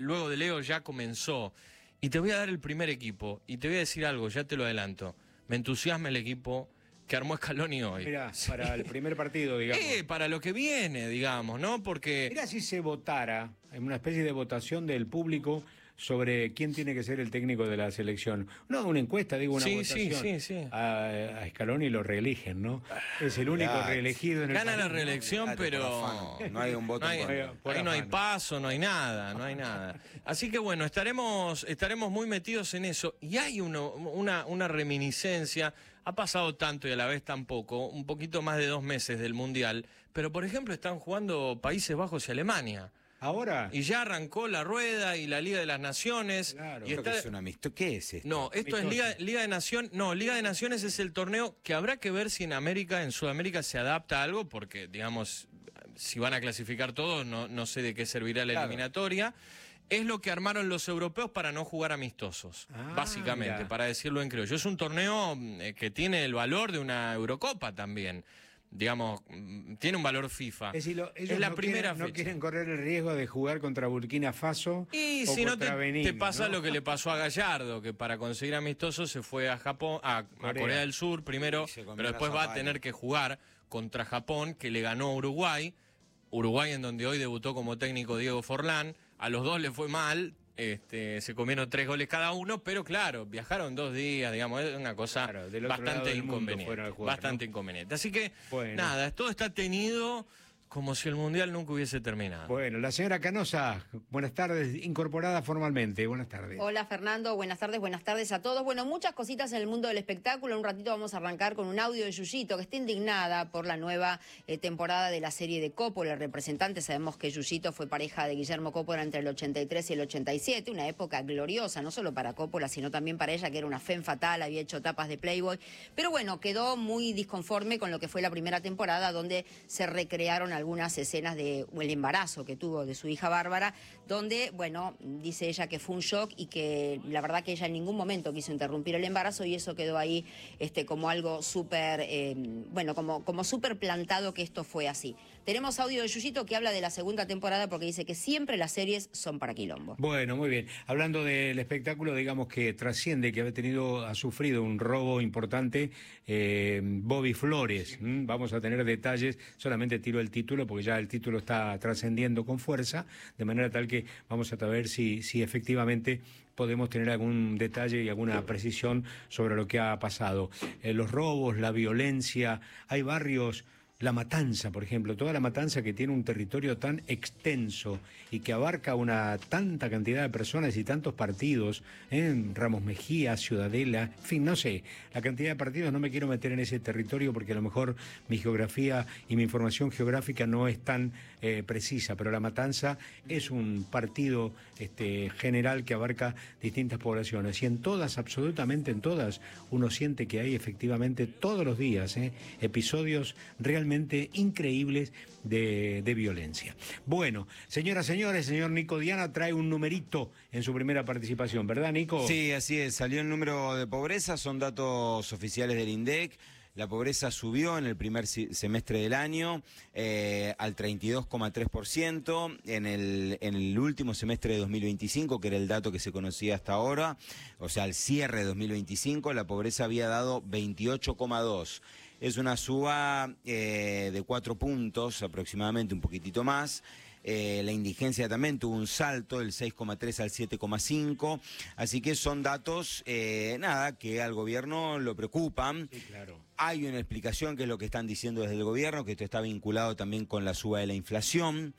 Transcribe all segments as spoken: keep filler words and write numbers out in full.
luego de Leo ya comenzó. Y te voy a dar el primer equipo. Y te voy a decir algo, ya te lo adelanto. Me entusiasma el equipo que armó Scaloni hoy. Mirá, Sí. para el primer partido, digamos. Eh, para lo que viene, digamos, ¿no? Porque... Mirá si se votara, en una especie de votación del público, sobre quién tiene que ser el técnico de la selección. No, una encuesta, digo, una sí, votación. Sí, sí, sí. A, a Scaloni lo reeligen, ¿no? Es el único Ya, reelegido en el Gana país, la reelección, ¿no? pero... No hay un voto no hay, en contra. Por ahí no hay afán. paso, no hay nada, no hay nada. Así que bueno, estaremos, estaremos muy metidos en eso. Y hay uno, una, una reminiscencia, ha pasado tanto y a la vez tan poco, un poquito más de dos meses del Mundial, pero por ejemplo están jugando Países Bajos y Alemania. Ahora. Y ya arrancó la rueda y la Liga de las Naciones. Claro. Y Creo está... que es una amistoso. ¿Qué es esto? No, esto es Liga, Liga de Naciones. No, Liga de Naciones es el torneo que habrá que ver si en América, en Sudamérica se adapta a algo, porque, digamos, si van a clasificar todos, no, no sé de qué servirá la Claro. eliminatoria. Es lo que armaron los europeos para no jugar amistosos, Ah, básicamente, mira. para decirlo en criollo. Es un torneo eh, que tiene el valor de una Eurocopa también. Digamos, mm, tiene un valor FIFA. Es decir, lo- ellos es la no primera quieren, no fecha. quieren correr el riesgo de jugar contra Burkina Faso Y o si no te, contra Benín, te pasa ¿no? lo que le pasó a Gallardo, que para conseguir amistosos se fue a Japón, a, a Corea. Corea del Sur primero, Y se comió pero la después va a zapalla. tener que jugar contra Japón, que le ganó a Uruguay. Uruguay, en donde hoy debutó como técnico Diego Forlán. A los dos le fue mal, este, se comieron tres goles cada uno, pero claro, viajaron dos días, digamos, es una cosa Claro, del otro lado bastante del mundo fueron inconveniente. a jugar, Bastante ¿no? inconveniente. Así que, Bueno. nada, todo está tenido como si el Mundial nunca hubiese terminado. Bueno, la señora Canosa, buenas tardes, incorporada formalmente, buenas tardes. Hola Fernando, buenas tardes, buenas tardes a todos. Bueno, muchas cositas en el mundo del espectáculo. Un ratito vamos a arrancar con un audio de Yuyito, que está indignada por la nueva eh, temporada de la serie de Coppola, el representante. Sabemos que Yuyito fue pareja de Guillermo Coppola entre el ochenta y tres y el ochenta y siete, una época gloriosa, no solo para Coppola, sino también para ella, que era una femme fatal, había hecho tapas de Playboy. Pero bueno, quedó muy disconforme con lo que fue la primera temporada, donde se recrearon algunas escenas de el embarazo que tuvo de su hija Bárbara, donde, bueno, dice ella que fue un shock y que la verdad que ella en ningún momento quiso interrumpir el embarazo, y eso quedó ahí este, como algo súper, eh, bueno, como, como súper plantado que esto fue así. Tenemos audio de Yuyito que habla de la segunda temporada, porque dice que siempre las series son para quilombo. Bueno, muy bien. Hablando del espectáculo, digamos que trasciende que ha tenido, ha sufrido un robo importante eh, Bobby Flores. ¿m? Vamos a tener detalles, solamente tiro el título porque ya el título está trascendiendo con fuerza, de manera tal que vamos a ver si, si efectivamente podemos tener algún detalle y alguna precisión sobre lo que ha pasado. Eh, los robos, la violencia, hay barrios... La Matanza, por ejemplo, toda la Matanza, que tiene un territorio tan extenso y que abarca una tanta cantidad de personas y tantos partidos, ¿eh? Ramos Mejía, Ciudadela, en fin, no sé, la cantidad de partidos, no me quiero meter en ese territorio porque a lo mejor mi geografía y mi información geográfica no es tan eh, precisa, pero La Matanza es un partido este, general que abarca distintas poblaciones, y en todas, absolutamente en todas, uno siente que hay efectivamente todos los días ¿eh? episodios realmente increíbles de, de violencia. Bueno, señoras, señores, señor Nico Diana trae un numerito en su primera participación, ¿verdad, Nico? Sí, así es. Salió el número de pobreza, son datos oficiales del INDEC. La pobreza subió en el primer semestre del año eh, al treinta y dos coma tres por ciento. En el, en el último semestre de dos mil veinticinco, que era el dato que se conocía hasta ahora, o sea, al cierre de dos mil veinticinco, la pobreza había dado veintiocho coma dos. Es una suba eh, de cuatro puntos aproximadamente, un poquitito más. Eh, la indigencia también tuvo un salto del seis coma tres al siete coma cinco. Así que son datos, eh, nada, que al gobierno lo preocupan. Sí, claro. Hay una explicación, que es lo que están diciendo desde el gobierno, que esto está vinculado también con la suba de la inflación.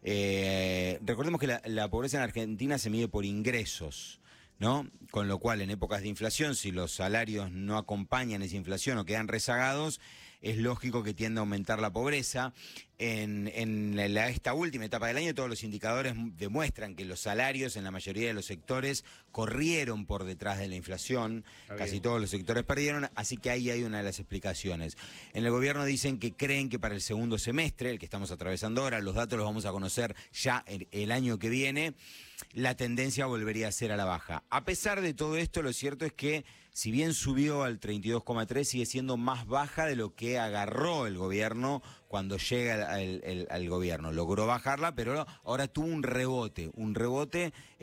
Eh, recordemos que la, la pobreza en Argentina se mide por ingresos, ¿no? Con lo cual, en épocas de inflación, si los salarios no acompañan esa inflación o quedan rezagados, es lógico que tienda a aumentar la pobreza. En, en la, la, esta última etapa del año, todos los indicadores demuestran que los salarios en la mayoría de los sectores corrieron por detrás de la inflación. Está Casi bien. todos los sectores perdieron, así que ahí hay una de las explicaciones. En el gobierno dicen que creen que para el segundo semestre, el que estamos atravesando ahora, los datos los vamos a conocer ya el, el año que viene, la tendencia volvería a ser a la baja. A pesar de todo esto, lo cierto es que, si bien subió al treinta y dos coma tres, sigue siendo más baja de lo que agarró el gobierno cuando llega al, al, al gobierno. Logró bajarla, pero ahora tuvo un rebote, un rebote